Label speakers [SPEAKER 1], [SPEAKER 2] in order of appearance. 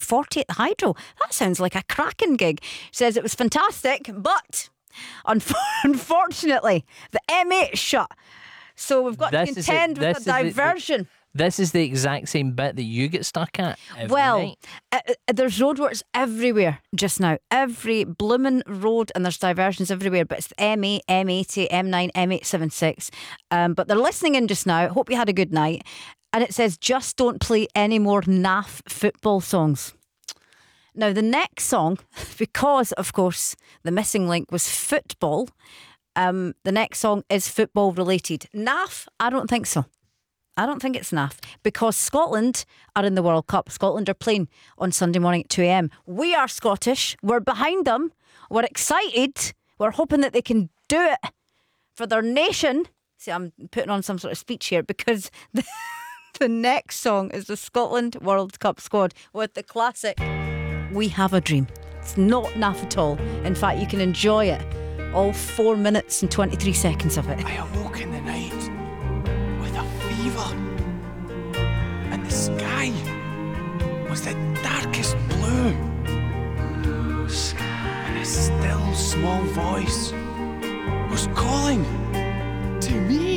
[SPEAKER 1] 40 at the Hydro. That sounds like a cracking gig. Says it was fantastic, but unfortunately, the M8 shut. So we've got to contend with a diversion.
[SPEAKER 2] This is the exact same bit that you get stuck at every night.
[SPEAKER 1] There's roadworks everywhere just now. Every bloomin' road, and there's diversions everywhere. But it's the M8, M80, M9, M876. But they're listening in just now. Hope you had a good night. And it says, just don't play any more naff football songs. Now, the next song, because, of course, the missing link was football, the next song is football related. Naff? I don't think so. I don't think it's naff, because Scotland are in the World Cup. Scotland are playing on Sunday morning at 2 a.m. We are Scottish. We're behind them. We're excited. We're hoping that they can do it for their nation. See, I'm putting on some sort of speech here, because the next song is the Scotland World Cup squad with the classic We Have a Dream. It's not naff at all. In fact, you can enjoy it. All 4 minutes and 23 seconds of it.
[SPEAKER 3] I awoke in the night with a fever, and the sky was the darkest blue, and a still small voice was calling to me.